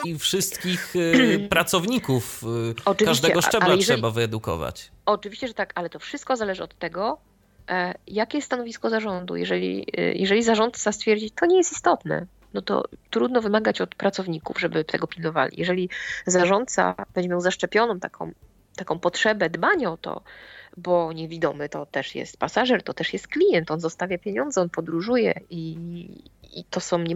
i wszystkich pracowników Oczywiście, każdego szczebla trzeba wyedukować. Oczywiście, że tak, ale to wszystko zależy od tego, jakie jest stanowisko zarządu. Jeżeli zarządca stwierdzi, to nie jest istotne, no to trudno wymagać od pracowników, żeby tego pilnowali. Jeżeli zarządca będzie miał zaszczepioną taką potrzebę dbania o to, bo niewidomy to też jest pasażer, to też jest klient, on zostawia pieniądze, on podróżuje i to są